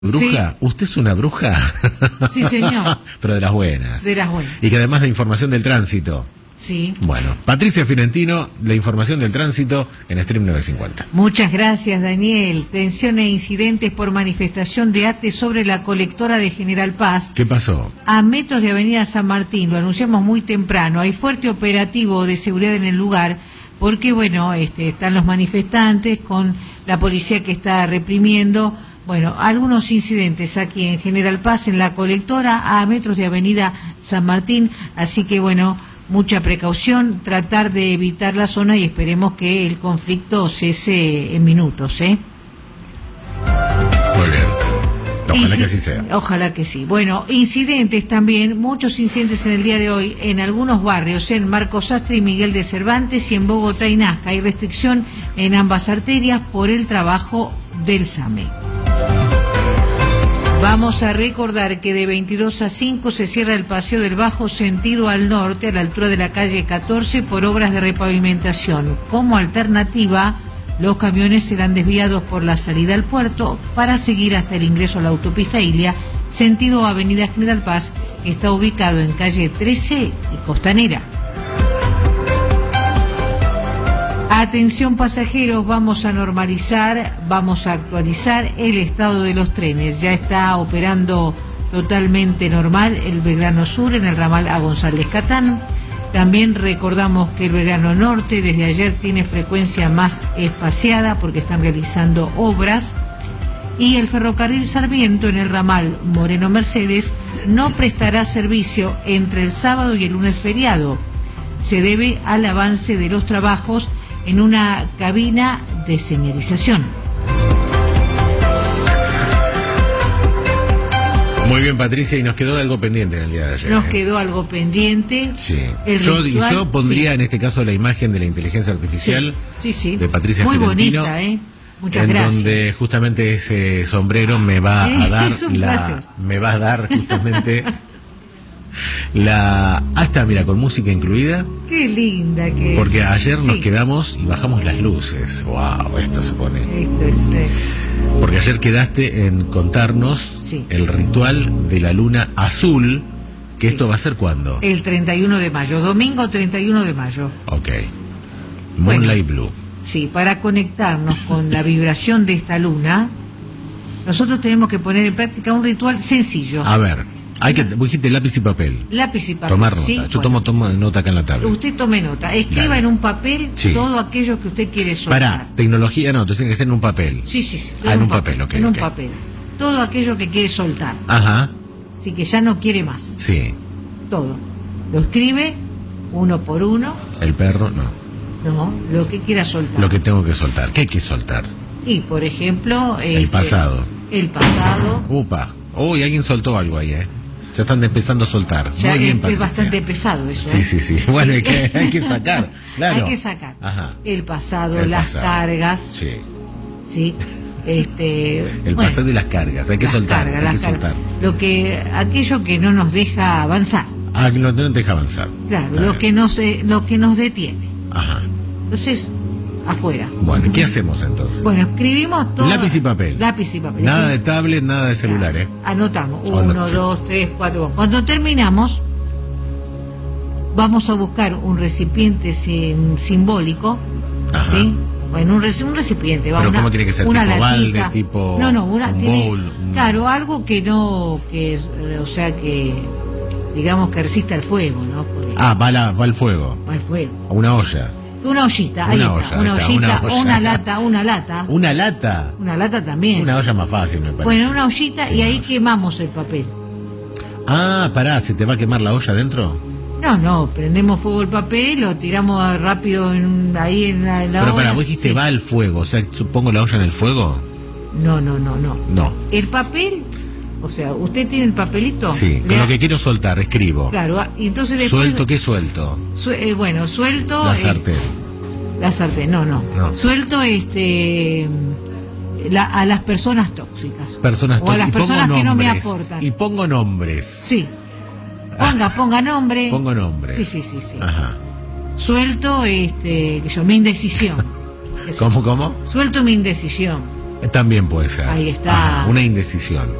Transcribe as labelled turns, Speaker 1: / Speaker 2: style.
Speaker 1: ¿Bruja?
Speaker 2: Sí.
Speaker 1: ¿Usted es una bruja?
Speaker 2: Sí, señor.
Speaker 1: Pero de las buenas.
Speaker 2: De las buenas.
Speaker 1: Y que además de información del tránsito.
Speaker 2: Sí.
Speaker 1: Bueno, Patricia Fiorentino, la información del tránsito en Stream 950.
Speaker 2: Muchas gracias, Daniel. Tensión e incidentes por manifestación de ATE sobre la colectora de General Paz.
Speaker 1: ¿Qué pasó?
Speaker 2: A metros de Avenida San Martín, lo anunciamos muy temprano. Hay fuerte operativo de seguridad en el lugar porque, bueno, están los manifestantes con la policía que está reprimiendo. Bueno, algunos incidentes aquí en General Paz, en la colectora, a metros de Avenida San Martín. Así que, bueno, mucha precaución, tratar de evitar la zona y esperemos que el conflicto cese en minutos, ¿eh?
Speaker 1: Muy bien. Ojalá que así sea.
Speaker 2: Ojalá que sí. Bueno, incidentes también, muchos incidentes en el día de hoy en algunos barrios, en Marcos Sastre y Miguel de Cervantes y en Bogotá y Nazca. Hay restricción en ambas arterias por el trabajo del SAME. Vamos a recordar que de 22 a 5 se cierra el Paseo del Bajo sentido al norte, a la altura de la calle 14, por obras de repavimentación. Como alternativa, los camiones serán desviados por la salida al puerto para seguir hasta el ingreso a la autopista Ilia, sentido Avenida General Paz, que está ubicado en calle 13 y Costanera. Atención pasajeros, vamos a normalizar, vamos a actualizar el estado de los trenes. Ya está operando totalmente normal el Belgrano Sur en el ramal a González Catán. También recordamos que el Belgrano Norte desde ayer tiene frecuencia más espaciada porque están realizando obras. Y el ferrocarril Sarmiento en el ramal Moreno Mercedes no prestará servicio entre el sábado y el lunes feriado. Se debe al avance de los trabajos en una cabina de señalización.
Speaker 1: Muy bien, Patricia, y nos quedó algo pendiente en el día de ayer.
Speaker 2: Nos quedó algo pendiente.
Speaker 1: Sí.
Speaker 2: Ritual,
Speaker 1: yo pondría
Speaker 2: sí,
Speaker 1: en este caso la imagen de la inteligencia artificial
Speaker 2: sí.
Speaker 1: de Patricia
Speaker 2: muy
Speaker 1: Fiorentino.
Speaker 2: Bonita, ¿eh? Muchas
Speaker 1: en
Speaker 2: gracias.
Speaker 1: Donde justamente ese sombrero me va a dar justamente la... Ah, está, mira, con música incluida.
Speaker 2: Qué linda que es.
Speaker 1: Porque ayer nos quedamos y bajamos las luces. Wow, esto se pone.
Speaker 2: Esto es,
Speaker 1: Porque ayer quedaste en contarnos el ritual de la luna azul, que esto va a ser ¿cuándo?
Speaker 2: El 31 de mayo, domingo 31 de mayo.
Speaker 1: Ok. Moonlight Blue.
Speaker 2: Sí, para conectarnos con la vibración de esta luna, nosotros tenemos que poner en práctica un ritual sencillo.
Speaker 1: A ver. Vos dijiste lápiz y papel.
Speaker 2: Lápiz y papel.
Speaker 1: Tomar nota.
Speaker 2: ¿Sí?
Speaker 1: Yo tomo nota acá en la tablet.
Speaker 2: Usted tome nota. Escriba en un papel todo aquello que usted quiere soltar.
Speaker 1: Pará, tecnología no, entonces tiene que ser en un papel.
Speaker 2: Sí.
Speaker 1: En un papel, ok.
Speaker 2: En un papel. Todo aquello que quiere soltar.
Speaker 1: Ajá.
Speaker 2: Así que ya no quiere más.
Speaker 1: Sí.
Speaker 2: Todo. Lo escribe uno por uno.
Speaker 1: El perro, no.
Speaker 2: No, lo que quiera soltar.
Speaker 1: Lo que tengo que soltar. ¿Qué hay que soltar?
Speaker 2: Y, por ejemplo...
Speaker 1: el pasado.
Speaker 2: El pasado.
Speaker 1: Upa. Uy, alguien soltó algo ahí, Ya están empezando a soltar.
Speaker 2: Ya
Speaker 1: muy bien,
Speaker 2: es bastante pesado eso.
Speaker 1: Sí. Bueno, hay que sacar. Claro.
Speaker 2: Hay que sacar.
Speaker 1: Ajá.
Speaker 2: El pasado, las cargas. Sí.
Speaker 1: El pasado y las cargas. Hay que soltar. Hay que soltar.
Speaker 2: Aquello que no nos deja avanzar.
Speaker 1: Ah, que no te deja avanzar.
Speaker 2: Claro, lo que nos detiene.
Speaker 1: Ajá.
Speaker 2: Entonces, afuera.
Speaker 1: Bueno, ¿qué hacemos entonces?
Speaker 2: Bueno, escribimos todo.
Speaker 1: Lápiz y papel. Nada de tablet, nada de celular,
Speaker 2: Anotamos. 1, 2, 3, 4. Cuando terminamos, vamos a buscar un recipiente simbólico.
Speaker 1: Ajá.
Speaker 2: ¿Sí? Bueno, un recipiente.
Speaker 1: Pero ¿cómo tiene que ser?
Speaker 2: Una
Speaker 1: ¿Tipo
Speaker 2: latita.
Speaker 1: balde? ¿Tipo un bowl?
Speaker 2: Claro, algo que no... digamos que resista el fuego, ¿no? Porque
Speaker 1: va al fuego.
Speaker 2: Va al fuego.
Speaker 1: O una olla.
Speaker 2: Una ollita,
Speaker 1: una olla.
Speaker 2: Una lata.
Speaker 1: ¿Una lata?
Speaker 2: Una lata también.
Speaker 1: Una olla más fácil, me parece.
Speaker 2: Bueno, una ollita y ahí quemamos el papel.
Speaker 1: Pará, ¿se te va a quemar la olla adentro?
Speaker 2: No, prendemos fuego el papel, lo tiramos rápido ahí en la
Speaker 1: Pero
Speaker 2: olla.
Speaker 1: pará, vos dijiste va al fuego, o sea, ¿pongo la olla en el fuego?
Speaker 2: No.
Speaker 1: No.
Speaker 2: El papel, o sea, ¿usted tiene el papelito?
Speaker 1: Sí, con lo que quiero soltar, escribo.
Speaker 2: Claro, y entonces después...
Speaker 1: ¿Suelto qué suelto?
Speaker 2: Suelto...
Speaker 1: La sartén.
Speaker 2: La sartén, no. Suelto a las personas tóxicas. O a las personas que no me aportan.
Speaker 1: Y pongo nombres.
Speaker 2: Sí. Ponga nombre.
Speaker 1: Pongo nombre.
Speaker 2: Sí.
Speaker 1: Ajá.
Speaker 2: Suelto mi indecisión.
Speaker 1: ¿Cómo?
Speaker 2: Suelto mi indecisión.
Speaker 1: También puede ser.
Speaker 2: Ahí está.
Speaker 1: Una indecisión.